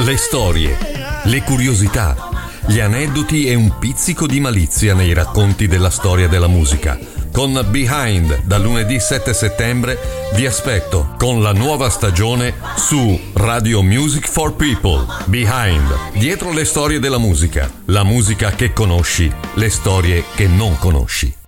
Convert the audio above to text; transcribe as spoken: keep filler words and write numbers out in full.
Le storie, le curiosità, gli aneddoti e un pizzico di malizia nei racconti della storia della musica. Con Behind, dal lunedì sette settembre, vi aspetto con la nuova stagione su Radio Music for People. Behind, dietro le storie della musica, la musica che conosci, le storie che non conosci.